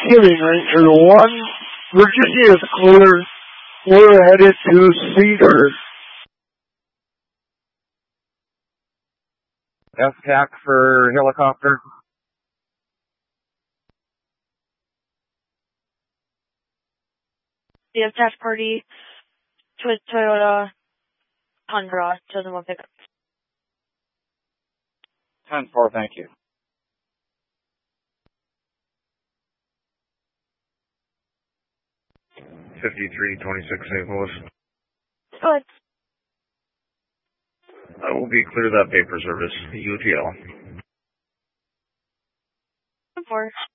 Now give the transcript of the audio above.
Thanksgiving, Ranger 1. Virginia is clear. We're headed to Cedar. SCAC for helicopter. The attack party to Toyota Tundra to the pickup. 10-4, thank you. $53.26 St. Louis. Good. I will be clear that paper service. UTL. 4.